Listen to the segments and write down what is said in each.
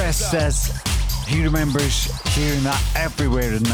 West says he remembers hearing that everywhere in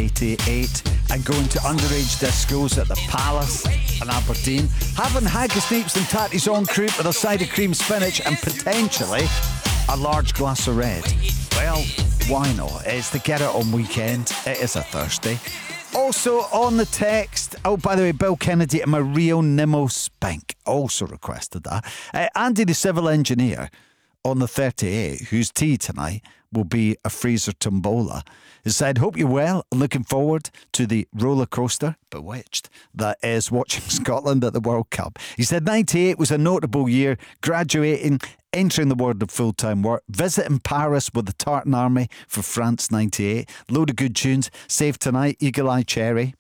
1988 and going to underage discos at the Palace in Aberdeen, having haggis, neeps and tatties on croup with a side of cream spinach and potentially a large glass of red. Well, why not? It's the Get It On weekend. It is a Thursday. Also on the text, oh, by the way, Bill Kennedy and Mario Nemo Spink also requested that. Andy, the civil engineer on the 38, whose tea tonight will be a freezer tombola, he said, hope you're well, looking forward to the roller coaster, Bewitched, that is watching Scotland at the World Cup. He said 98 was a notable year, graduating, entering the world of full-time work, visiting Paris with the Tartan Army for France 98, load of good tunes, Save Tonight, Eagle Eye Cherry,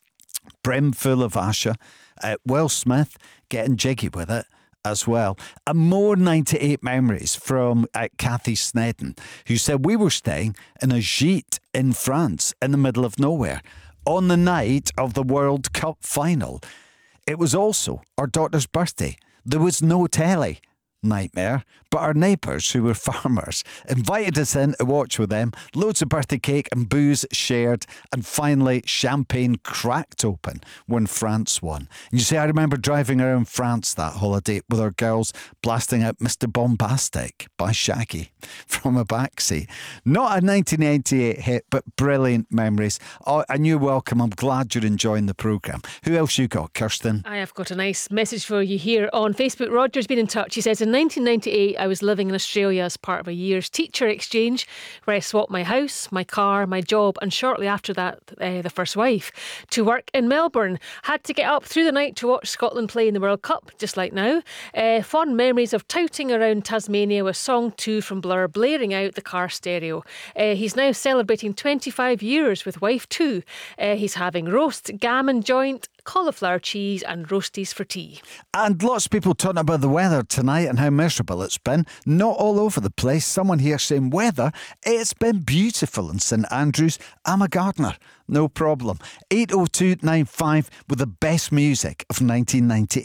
Brim Full of Asha, Will Smith getting jiggy with it as well. And more 98 memories from Kathy Snedden, who said we were staying in a gîte in France in the middle of nowhere on the night of the World Cup final. It was also our daughter's birthday. There was no telly. Nightmare. But our neighbours, who were farmers, invited us in to watch with them. Loads of birthday cake and booze shared, and finally champagne cracked open when France won. And you see, I remember driving around France that holiday with our girls blasting out Mr. Bombastic by Shaggy from a backseat. Not a 1998 hit, but brilliant memories. Oh, and you're welcome. I'm glad you're enjoying the programme. Who else you got, Kirsten? I have got a nice message for you here on Facebook. Roger's been in touch. He says, in 1998, I was living in Australia as part of a year's teacher exchange where I swapped my house, my car, my job, and shortly after that, the first wife, to work in Melbourne. Had to get up through the night to watch Scotland play in the World Cup, just like now. Fond memories of touting around Tasmania with Song 2 from Blur blaring out the car stereo. He's now celebrating 25 years with wife too. He's having roast, gammon joint, cauliflower cheese and roasties for tea. And lots of people talking about the weather tonight and how miserable it's been. Not all over the place. Someone here saying weather, it's been beautiful in St Andrews. I'm a gardener. No problem. 80295 with the best music of 1998.